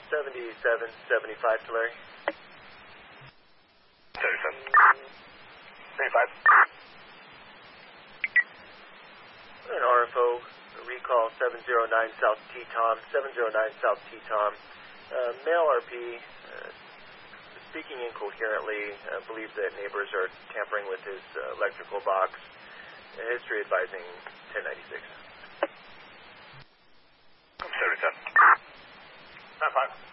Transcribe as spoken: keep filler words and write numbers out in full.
seventy-seven seventy-five to Larry. seventy-seven seventy-five. An R F O, recall seven zero nine South T-Tom, seven zero nine South T-Tom. Uh, male R P, uh, speaking incoherently, uh, believes that neighbors are tampering with his uh, electrical box. Uh, history advising ten ninety-six. seventy-seven. nine five.